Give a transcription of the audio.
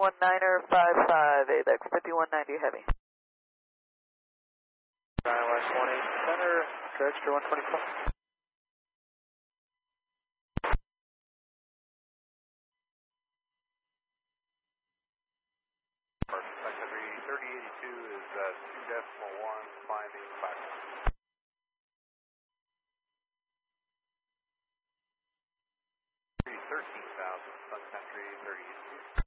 19er 55, ABEX 5190 heavy. West 18 center, extra 124. Secondary 3082 is 2.1.